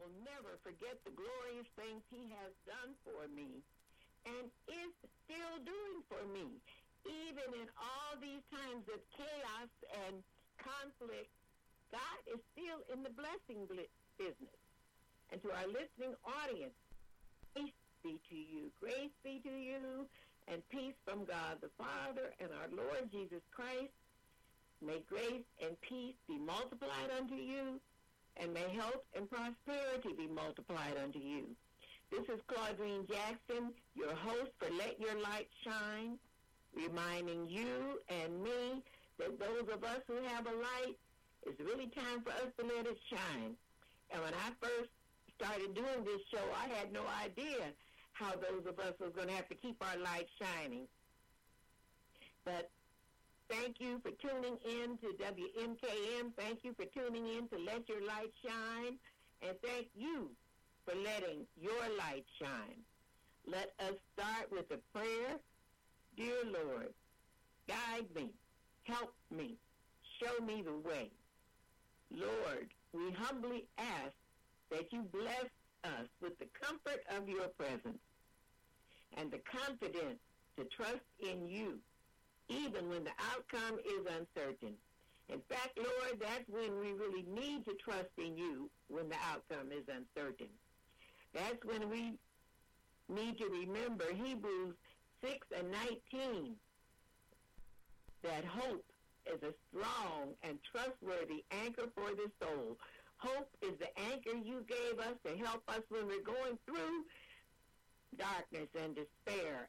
will never forget the glorious things he has done for me and is still doing for me. Even in all these times of chaos and conflict, God is still in the blessing business. And to our listening audience, grace be to you, grace be to you, and peace from God the Father and our Lord Jesus Christ. May grace and peace be multiplied unto you, and may health and prosperity be multiplied unto you. This is Claudine Jackson, your host for Let Your Light Shine, reminding you and me that those of us who have a light, it's really time for us to let it shine. And when I first started doing this show, I had no idea how those of us were going to have to keep our light shining. But thank you for tuning in to WMKM. Thank you for tuning in to Let Your Light Shine. And thank you for letting your light shine. Let us start with a prayer. Dear Lord, guide me, help me, show me the way. Lord, we humbly ask that you bless us with the comfort of your presence and the confidence to trust in you, even when the outcome is uncertain. In fact, Lord, that's when we really need to trust in you, when the outcome is uncertain. That's when we need to remember Hebrews 6:19, that hope is a strong and trustworthy anchor for the soul. Hope is the anchor you gave us to help us when we're going through darkness and despair.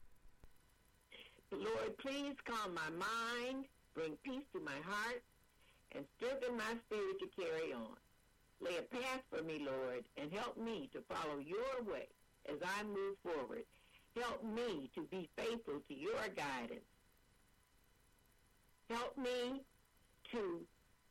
Lord, please calm my mind, bring peace to my heart, and strengthen my spirit to carry on. Lay a path for me, Lord, and help me to follow your way as I move forward. Help me to be faithful to your guidance. Help me to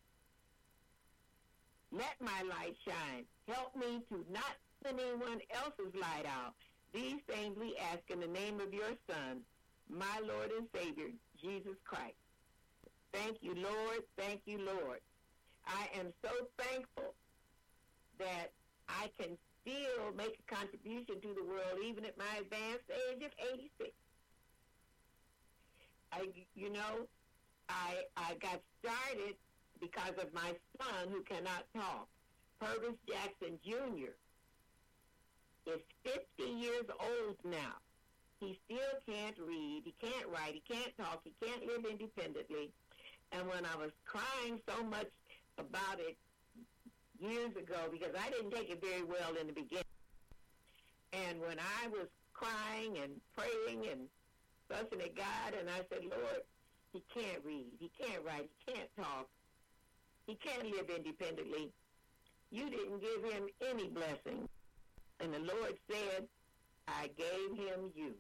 let my light shine. Help me to not put anyone else's light out. These things we ask in the name of your Son, my Lord and Savior, Jesus Christ. Thank you, Lord. Thank you, Lord. I am so thankful that I can still make a contribution to the world, even at my advanced age of 86. I got started because of my son who cannot talk. Purvis Jackson Jr. is 50 years old now. He still can't read, he can't write, he can't talk, he can't live independently. And when I was crying so much about it years ago, because I didn't take it very well in the beginning, and when I was crying and praying and fussing at God, and I said, Lord, he can't read, he can't write, he can't talk, he can't live independently. You didn't give him any blessing. And the Lord said, I gave him you.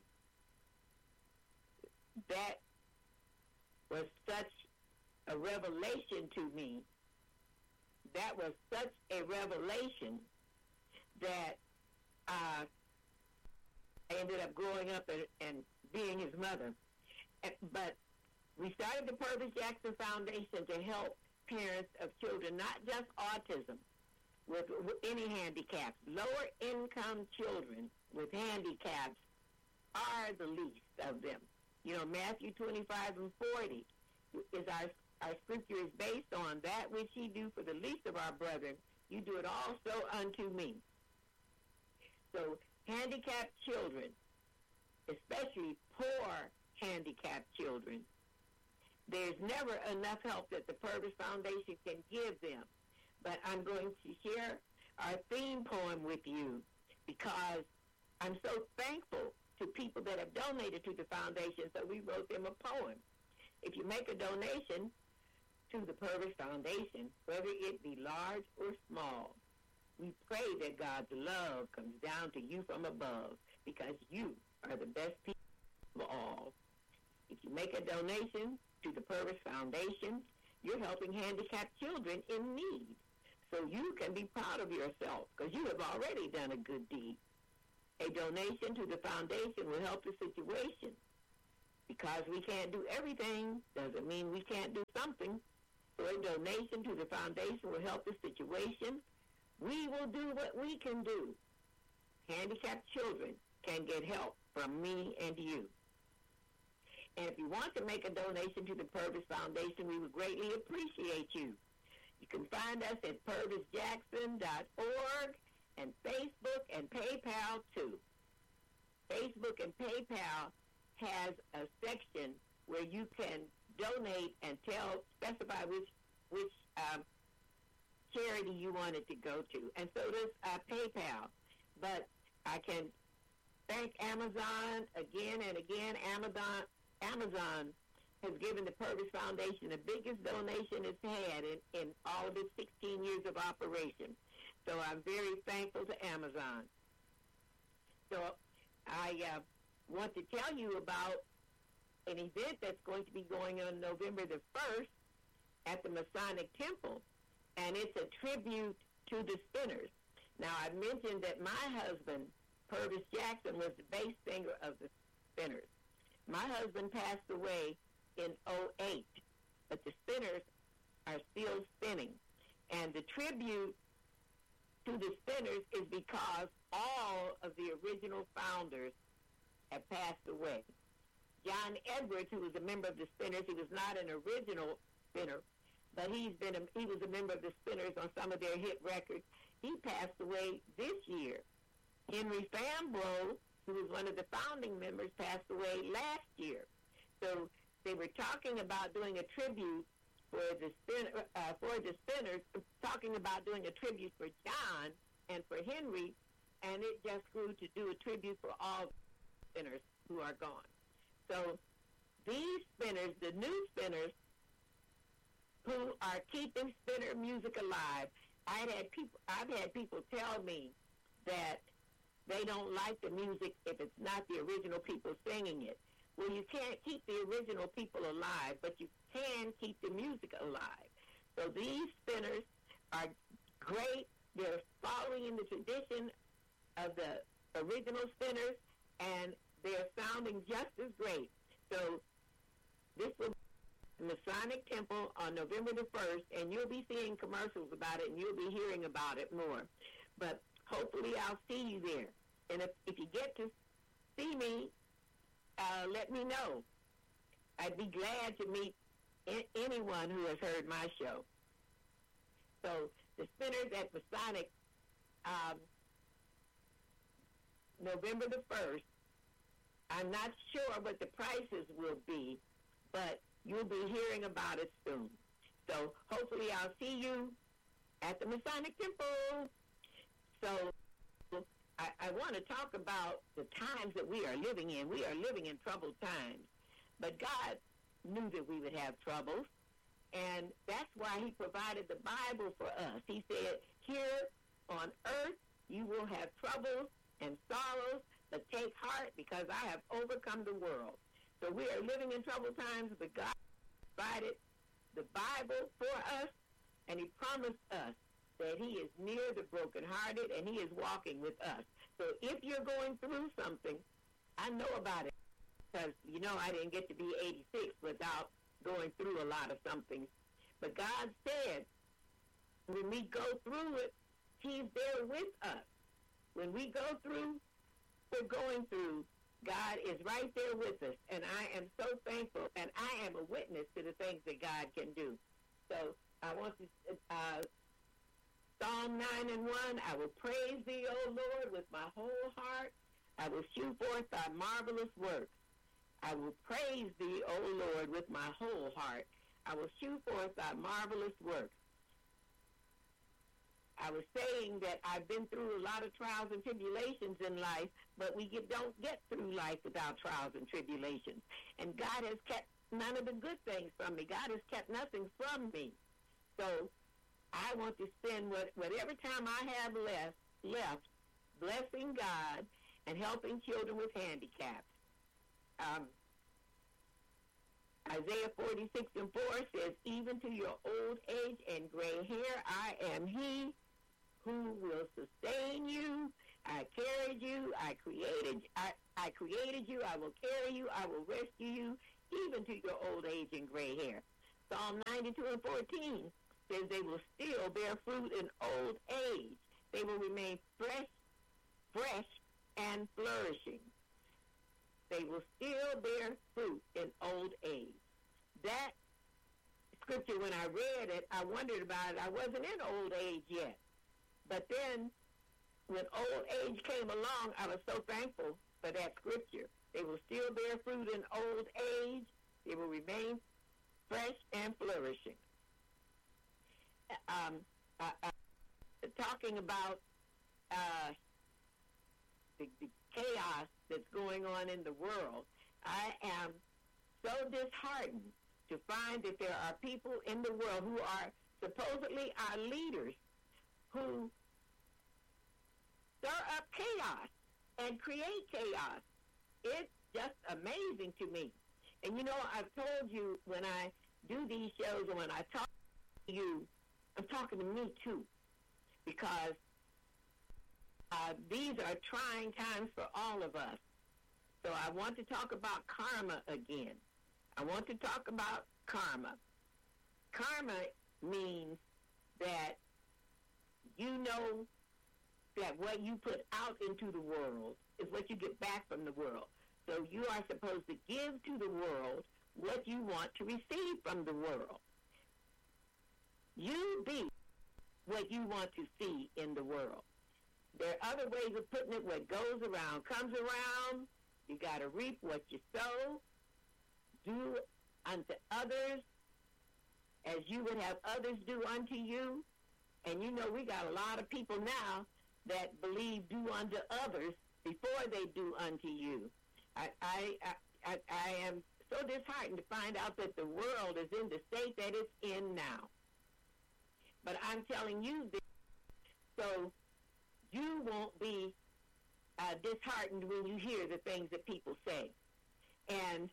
That was such a revelation to me. That was such a revelation that I ended up growing up and being his mother. But we started the Purvis Jackson Foundation to help parents of children, not just autism, with any handicaps. Lower income children with handicaps are the least of them. You know, Matthew 25:40 is our scripture is based on that which ye do for the least of our brethren, you do it also unto me. So handicapped children, especially poor handicapped children, there's never enough help that the Purvis Foundation can give them. But I'm going to share our theme poem with you because I'm so thankful to people that have donated to the foundation, so we wrote them a poem. If you make a donation to the Purvis Foundation, whether it be large or small, we pray that God's love comes down to you from above because you are the best people of all. If you make a donation to the Purvis Foundation, you're helping handicapped children in need. So you can be proud of yourself because you have already done a good deed. A donation to the foundation will help the situation. Because we can't do everything doesn't mean we can't do something. So a donation to the foundation will help the situation We will do what we can do. Handicapped children can get help from me and you. And if you want to make a donation to the Purvis Foundation, we would greatly appreciate you. You can find us at purvisjackson.org and Facebook and PayPal too. Facebook and PayPal has a section where you can donate and specify which charity you want it to go to. And so does PayPal. But I can thank Amazon again and again. Amazon has given the Purvis Foundation the biggest donation it's had in all of its 16 years of operation. So I'm very thankful to Amazon. So I want to tell you about an event that's going to be going on November the 1st at the Masonic Temple, and it's a tribute to the Spinners. Now, I mentioned that my husband, Purvis Jackson, was the bass singer of the Spinners. My husband passed away in 2008, but the Spinners are still spinning. And the tribute to the Spinners is because all of the original founders have passed away. John Edwards, who was a member of the Spinners, he was not an original Spinner, but he was a member of the Spinners on some of their hit records. He passed away this year. Henry Fambro, who was one of the founding members, passed away last year. So they were talking about doing a tribute for the Spinners, talking about doing a tribute for John and for Henry, and it just grew to do a tribute for all Spinners who are gone. So these Spinners, the new Spinners, who are keeping Spinner music alive. I've had people tell me that they don't like the music if it's not the original people singing it. Well, you can't keep the original people alive, but you can keep the music alive. So these Spinners are great. They're following in the tradition of the original Spinners, and they're sounding just as great. So this will be the Masonic Temple on November the 1st, and you'll be seeing commercials about it, and you'll be hearing about it more. But hopefully I'll see you there. And if you get to see me, let me know. I'd be glad to meet anyone who has heard my show. So the Spinners at Masonic, November the 1st, I'm not sure what the prices will be, but you'll be hearing about it soon. So hopefully I'll see you at the Masonic Temple. So I want to talk about the times that we are living in. We are living in troubled times. But God knew that we would have troubles, and that's why he provided the Bible for us. He said, here on earth you will have troubles and sorrows, but take heart because I have overcome the world. So we are living in troubled times, but God provided the Bible for us, and he promised us that he is near the brokenhearted, and he is walking with us. So if you're going through something, I know about it, because, I didn't get to be 86 without going through a lot of something. But God said, when we go through it, he's there with us. When we go through, we're going through, God is right there with us, and I am so thankful, and I am a witness to the things that God can do. So I want to, Psalm 9:1, I will praise thee, O Lord, with my whole heart. I will shew forth thy marvelous works. I will praise thee, O Lord, with my whole heart. I will shew forth thy marvelous works. I was saying that I've been through a lot of trials and tribulations in life, but we don't get through life without trials and tribulations. And God has kept none of the good things from me. God has kept nothing from me. So I want to spend whatever time I have left blessing God and helping children with handicaps. Isaiah 46:4 says, even to your old age and gray hair, I am he who will sustain you. I carried you. I created you. I will carry you. I will rescue you, even to your old age and gray hair. Psalm 92:14 says they will still bear fruit in old age. they will remain fresh and flourishing. They will still bear fruit in old age. That scripture, when I read it, I wondered about it. I wasn't in old age yet. But then, when old age came along, I was so thankful for that scripture. They will still bear fruit in old age. They will remain fresh and flourishing. Talking about the chaos that's going on in the world, I am so disheartened to find that there are people in the world who are supposedly our leaders who stir up chaos and create chaos. It's just amazing to me. And you know, I've told you when I do these shows and when I talk to you, I'm talking to me too, because these are trying times for all of us. So I want to talk about karma again. I want to talk about karma. Karma means that you know that what you put out into the world is what you get back from the world. So you are supposed to give to the world what you want to receive from the world. You be what you want to see in the world. There are other ways of putting it. What goes around comes around. You got to reap what you sow. Do unto others as you would have others do unto you. And you know, we got a lot of people now that believe do unto others before they do unto you. I am so disheartened to find out that the world is in the state that it's in now. But I'm telling you this so you won't be disheartened when you hear the things that people say. And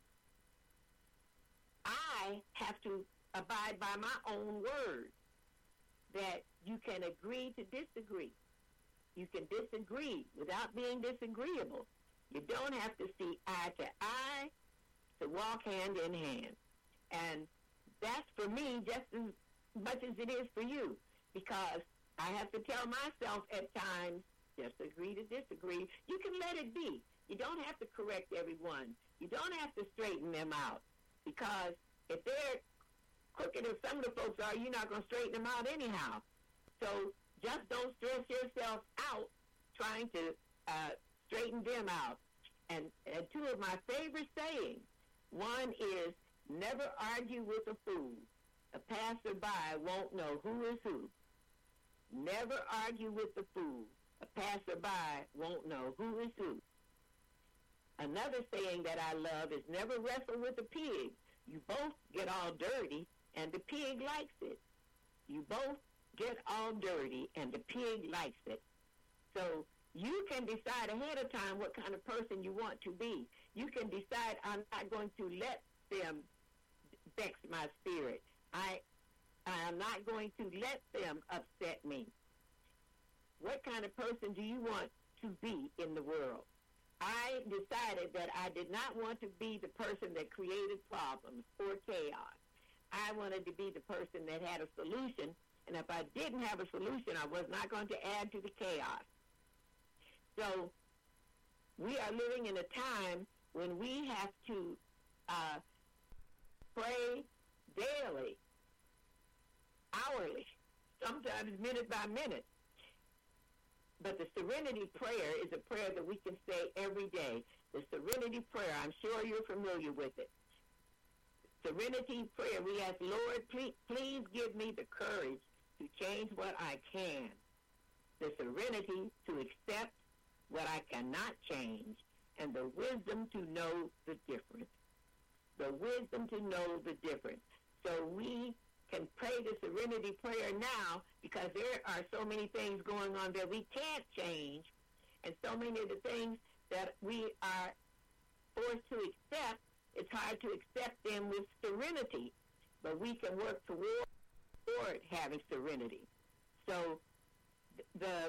I have to abide by my own word that you can agree to disagree. You can disagree without being disagreeable. You don't have to see eye to eye to walk hand in hand. And that's for me just as much as it is for you, because I have to tell myself at times, just agree to disagree. You can let it be. You don't have to correct everyone. You don't have to straighten them out, because if they're crooked as some of the folks are, you're not going to straighten them out anyhow. So just don't stress yourself out trying to straighten them out. And two of my favorite sayings, one is, never argue with a fool. A passerby won't know who is who. Never argue with the fool. A passerby won't know who is who. Another saying that I love is, never wrestle with a pig. You both get all dirty, and the pig likes it. You both get all dirty, and the pig likes it. So you can decide ahead of time what kind of person you want to be. You can decide, I'm not going to let them vex my spirit. I am not going to let them upset me. What kind of person do you want to be in the world? I decided that I did not want to be the person that created problems or chaos. I wanted to be the person that had a solution, and if I didn't have a solution, I was not going to add to the chaos. So we are living in a time when we have to pray daily, hourly, sometimes minute by minute. But the serenity prayer is a prayer that we can say every day. The serenity prayer, I'm sure you're familiar with it. Serenity prayer, we ask, Lord, please give me the courage to change what I can. The serenity to accept what I cannot change, and the wisdom to know the difference. The wisdom to know the difference. So we can pray the serenity prayer now, because there are so many things going on that we can't change, and so many of the things that we are forced to accept, it's hard to accept them with serenity, but we can work toward having serenity. So the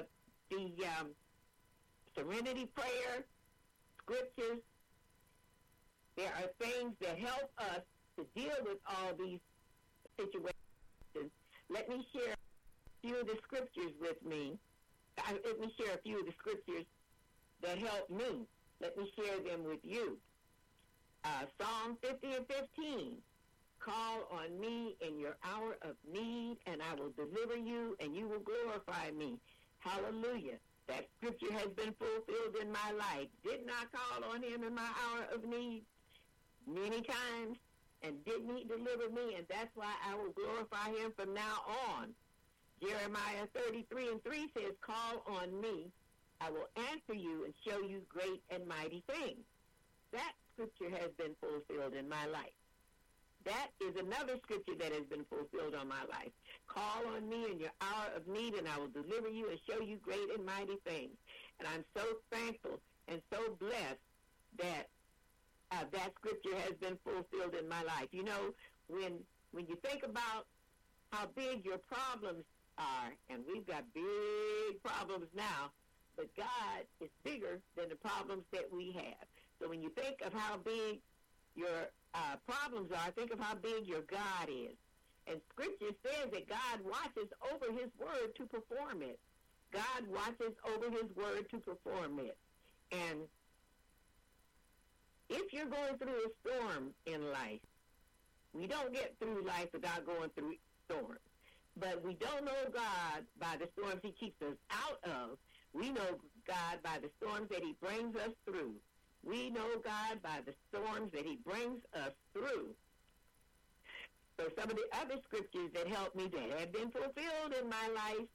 serenity prayer, scriptures, there are things that help us to deal with all these situations. Let me share a few of the scriptures with me let me share a few of the scriptures that help me. Let me share them with you. Psalm 50 and 15. Call on me in your hour of need, and I will deliver you, and you will glorify me. Hallelujah. That scripture has been fulfilled in my life. Didn't I call on him in my hour of need many times? And didn't he deliver me? And that's why I will glorify him from now on. Jeremiah 33 and 3 says, call on me. I will answer you and show you great and mighty things. That scripture has been fulfilled in my life. That is another scripture that has been fulfilled on my life. Call on me in your hour of need, and I will deliver you and show you great and mighty things. And I'm so thankful and so blessed that that scripture has been fulfilled in my life. You know, when you think about how big your problems are, and we've got big problems now, but God is bigger than the problems that we have. So when you think of how big your problems are, think of how big your God is. And Scripture says that God watches over his word to perform it. God watches over his word to perform it. And if you're going through a storm in life, we don't get through life without going through storms. But we don't know God by the storms he keeps us out of. We know God by the storms that he brings us through. We know God by the storms that he brings us through. So some of the other scriptures that help me that have been fulfilled in my life,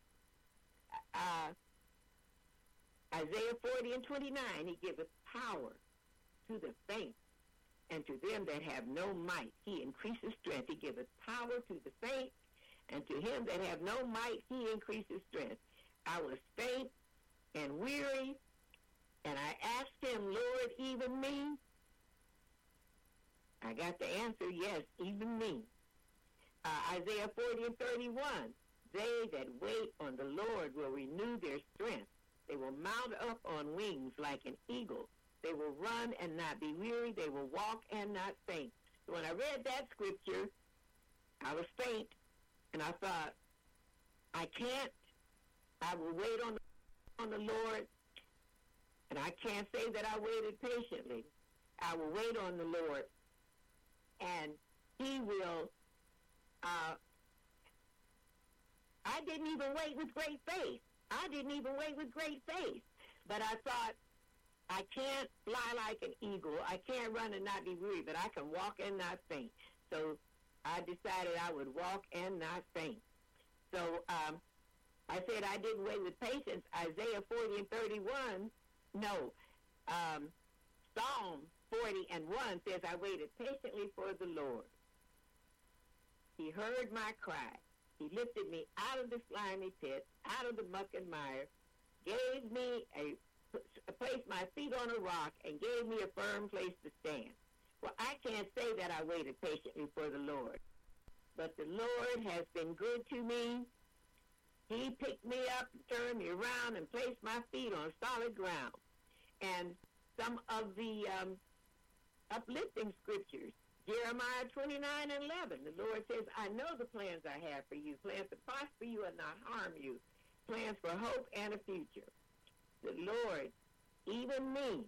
Isaiah 40 and 29, he giveth power to the faint, and to them that have no might, he increases strength. He giveth power to the faint, and to him that have no might, he increases strength. I was faint and weary, and I asked him, Lord, even me? I got the answer, yes, even me. Isaiah 40 and 31, they that wait on the Lord will renew their strength. They will mount up on wings like an eagle. They will run and not be weary. They will walk and not faint. So when I read that scripture, I was faint, and I thought, I can't. I will wait on the Lord, and I can't say that I waited patiently. I will wait on the Lord, and he will. I didn't even wait with great faith. But I thought, I can't fly like an eagle. I can't run and not be weary, but I can walk and not faint. So I decided I would walk and not faint. So I said I didn't wait with patience. Isaiah 40 and 31, no. Psalm 40 and 1 says, I waited patiently for the Lord. He heard my cry. He lifted me out of the slimy pit, out of the muck and mire, gave me placed my feet on a rock, and gave me a firm place to stand. Well, I can't say that I waited patiently for the Lord, but the Lord has been good to me. He picked me up, turned me around, and placed my feet on solid ground. And some of the uplifting scriptures, Jeremiah 29 and 11, the Lord says, I know the plans I have for you, plans to prosper you and not harm you, plans for hope and a future. The Lord, even me,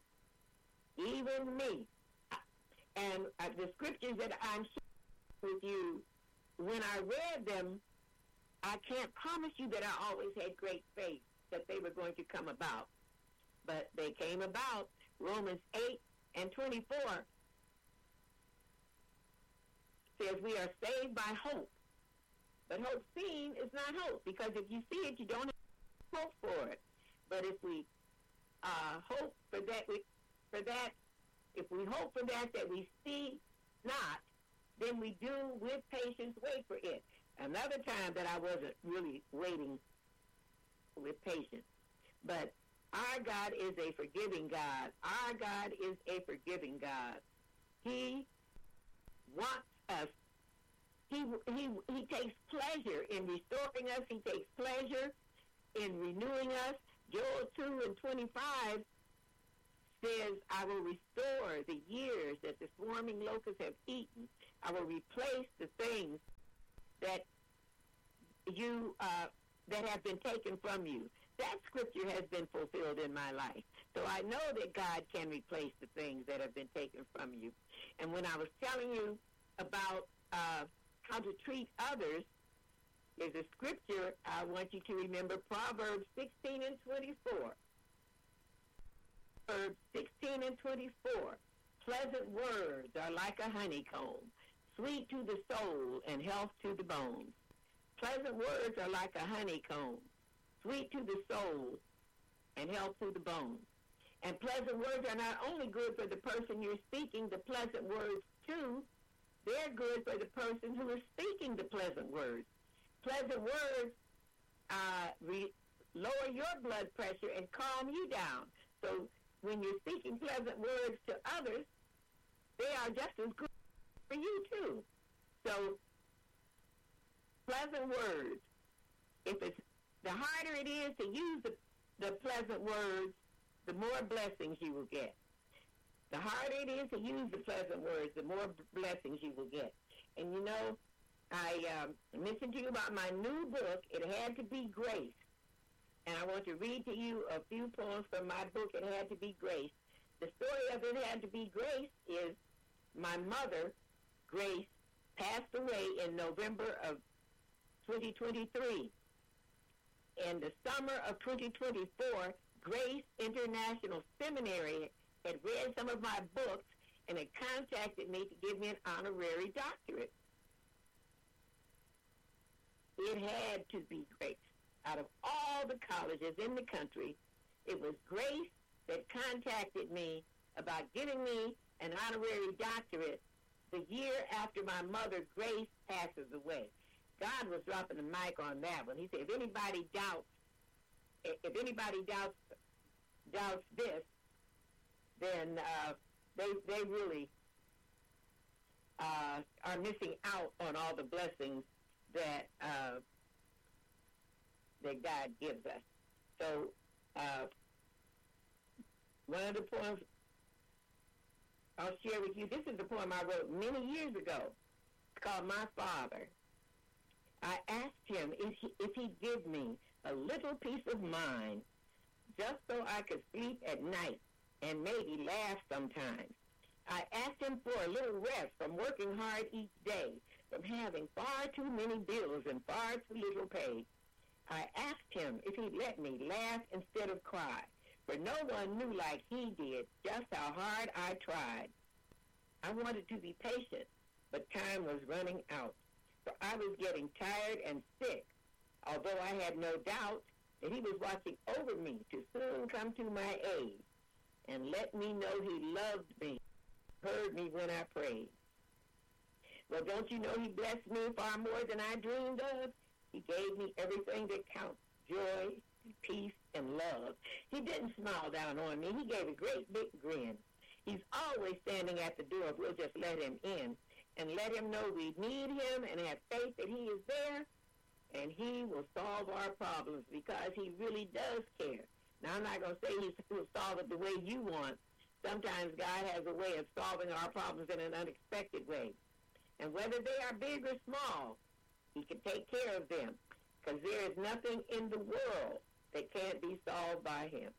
and the scriptures that I'm sharing with you, when I read them, I can't promise you that I always had great faith that they were going to come about. But they came about. Romans 8 and 24 says we are saved by hope. But hope seen is not hope, because if you see it, you don't have hope for it. But if we hope for that, if we hope for that we see not, then we do with patience wait for it. Another time that I wasn't really waiting with patience. But our God is a forgiving God. Our God is a forgiving God. He wants us. He takes pleasure in restoring us. He takes pleasure in renewing us. Joel 2 and 25 says, I will restore the years that the swarming locusts have eaten. I will replace the things that that have been taken from you. that scripture has been fulfilled in my life. So I know that God can replace the things that have been taken from you. And when I was telling you about how to treat others, there's a scripture I want you to remember, Proverbs 16 and 24. Proverbs 16 and 24. Pleasant words are like a honeycomb, sweet to the soul and health to the bones. Pleasant words are like a honeycomb, sweet to the soul and health to the bones. And pleasant words are not only good for the person you're speaking the pleasant words to, they're good for the person who is speaking the pleasant words. Pleasant words lower your blood pressure and calm you down. So when you're speaking pleasant words to others, they are just as good for you too. So pleasant words, if it's the harder it is to use the pleasant words, the more blessings you will get. The harder it is to use the pleasant words, the more blessings you will get. And you know, I mentioned to you about my new book, It Had to Be Grace. And I want to read to you a few poems from my book, It Had to Be Grace. The story of It Had to Be Grace is my mother, Grace, passed away in November of 2023. In the summer of 2024, Grace International Seminary had read some of my books and had contacted me to give me an honorary doctorate. It had to be Grace. Out of all the colleges in the country, it was Grace that contacted me about giving me an honorary doctorate the year after my mother, Grace, passes away. God was dropping the mic on that one. He said, if anybody doubts this, then they really are missing out on all the blessings that God gives us. So one of the poems I'll share with you, this is the poem I wrote many years ago. It's called My Father. I asked him if he'd give me a little peace of mind just so I could sleep at night and maybe laugh sometimes. I asked him for a little rest from working hard each day, from having far too many bills and far too little pay. I asked him if he'd let me laugh instead of cry, for no one knew like he did just how hard I tried. I wanted to be patient, but time was running out, for I was getting tired and sick, although I had no doubt that he was watching over me to soon come to my aid and let me know he loved me, heard me when I prayed. Well, don't you know he blessed me far more than I dreamed of? He gave me everything that counts, joy, peace, and love. He didn't smile down on me. He gave a great big grin. He's always standing at the door if we'll just let him in and let him know we need him and have faith that he is there, and he will solve our problems because he really does care. Now, I'm not going to say he will solve it the way you want. Sometimes God has a way of solving our problems in an unexpected way. And whether they are big or small, he can take care of them, because there is nothing in the world that can't be solved by him.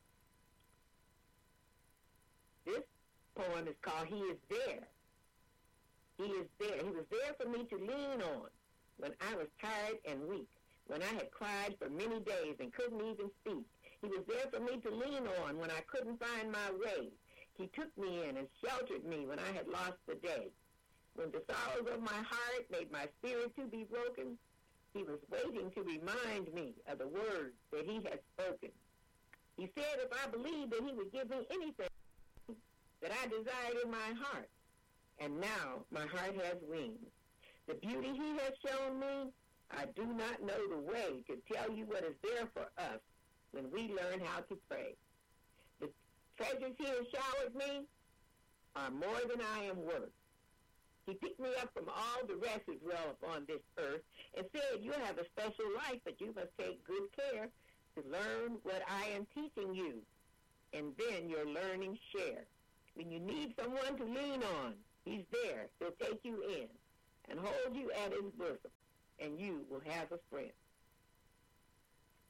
This poem is called He Is There. He is there. He was there for me to lean on when I was tired and weak, when I had cried for many days and couldn't even speak. He was there for me to lean on when I couldn't find my way. He took me in and sheltered me when I had lost the day. When the sorrows of my heart made my spirit to be broken, he was waiting to remind me of the words that he had spoken. He said if I believed that he would give me anything that I desired in my heart. And now my heart has wings. The beauty he has shown me, I do not know the way to tell you what is there for us when we learn how to pray. The treasures he has showered me are more than I am worth. He picked me up from all the rest who dwell upon this earth and said, you have a special life, but you must take good care to learn what I am teaching you, and then your learning share. When you need someone to lean on, he's there. He'll take you in and hold you at his bosom, and you will have a friend.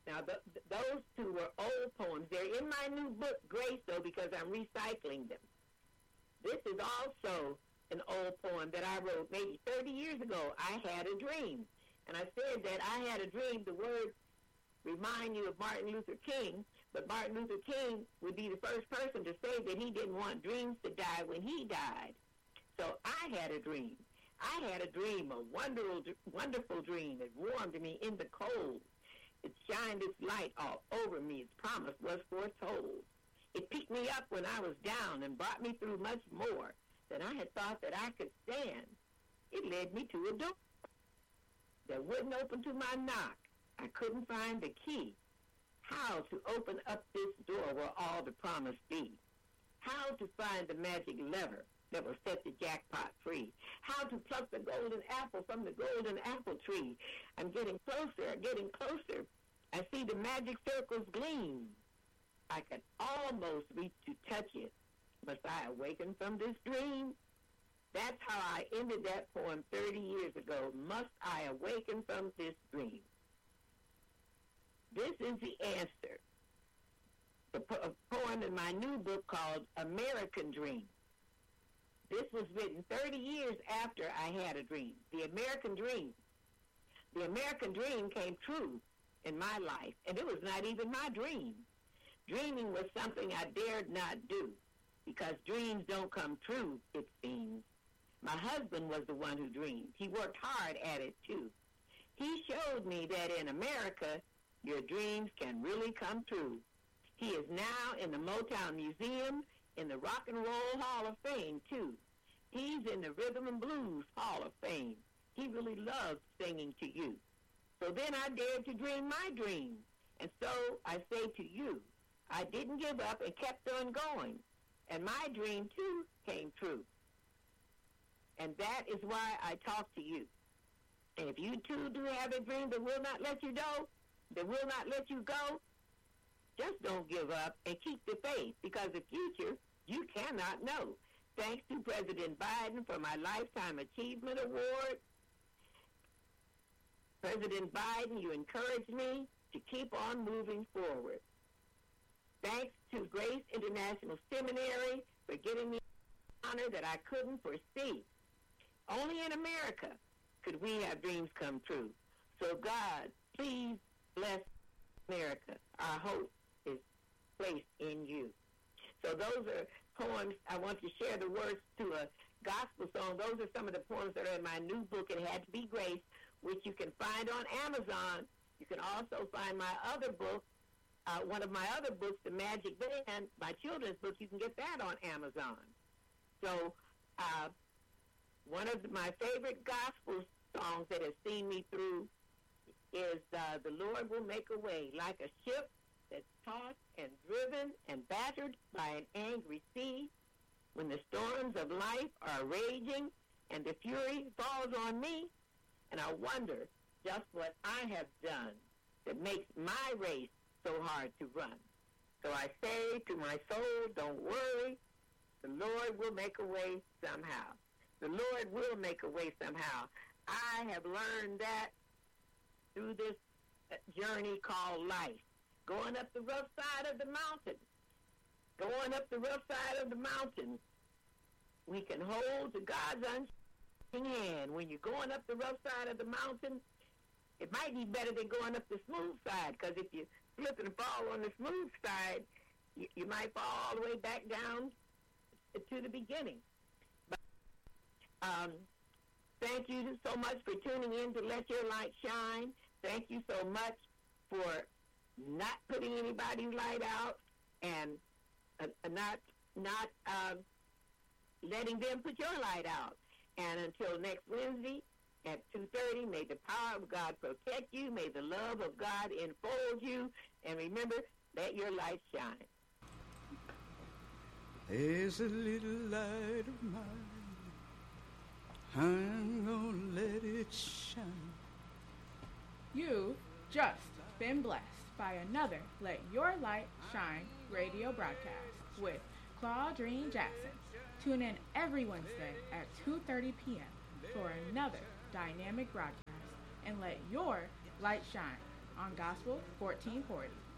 Now, those two were old poems. They're in my new book, Grace, though, because I'm recycling them. This is also an old poem that I wrote maybe 30 years ago. I had a dream. And I said that I had a dream. The words remind you of Martin Luther King, but Martin Luther King would be the first person to say that he didn't want dreams to die when he died. So I had a dream. I had a dream, a wonderful dream. It warmed me in the cold. It shined its light all over me. Its promise was foretold. It picked me up when I was down and brought me through much more than I had thought that I could stand. It led me to a door that wouldn't open to my knock. I couldn't find the key. How to open up this door where all the promise be. How to find the magic lever that will set the jackpot free. How to pluck the golden apple from the golden apple tree. I'm getting closer, getting closer. I see the magic circles gleam. I can almost reach to touch it. Must I awaken from this dream? That's how I ended that poem 30 years ago. Must I awaken from this dream? This is the answer. A poem in my new book called American Dream. This was written 30 years after I had a dream. The American Dream. The American Dream came true in my life, and it was not even my dream. Dreaming was something I dared not do, because dreams don't come true, it seems. My husband was the one who dreamed. He worked hard at it, too. He showed me that in America, your dreams can really come true. He is now in the Motown Museum, in the Rock and Roll Hall of Fame, too. He's in the Rhythm and Blues Hall of Fame. He really loves singing to you. So then I dared to dream my dream. And so I say to you, I didn't give up and kept on going. And my dream, too, came true. And that is why I talk to you. And if you, too, do have a dream that will not let you go, that will not let you go, just don't give up and keep the faith, because the future you cannot know. Thanks to President Biden for my Lifetime Achievement Award. President Biden, you encouraged me to keep on moving forward. Thanks to Grace International Seminary for giving me an honor that I couldn't foresee. Only in America could we have dreams come true. So God, please bless America. Our hope is placed in you. So those are poems. I want to share the words to a gospel song. Those are some of the poems that are in my new book, It Had to Be Grace, which you can find on Amazon. You can also find my other book, one of my other books, The Magic Band, my children's book. You can get that on Amazon. So one of my favorite gospel songs that has seen me through is The Lord Will Make a Way, like a ship that's tossed and driven and battered by an angry sea. When the storms of life are raging and the fury falls on me, and I wonder just what I have done that makes my race so hard to run. So I say to my soul, don't worry, the Lord will make a way somehow. The Lord will make a way somehow. I have learned that through this journey called life. Going up the rough side of the mountain. Going up the rough side of the mountain. We can hold to God's unchanging hand. When you're going up the rough side of the mountain, it might be better than going up the smooth side, because if you slip and fall on the smooth side, you might fall all the way back down to the beginning. But thank you so much for tuning in to Let Your Light Shine. Thank you so much for not putting anybody's light out and not letting them put your light out. And until next Wednesday at 2:30, may the power of God protect you. May the love of God enfold you. And remember, let your light shine. There's a little light of mine. I'm gonna let it shine. You've just been blessed by another Let Your Light Shine radio broadcast with Claudine Jackson. Tune in every Wednesday at 2:30 p.m. for another dynamic broadcast, and let your light shine. on Gospel 1440.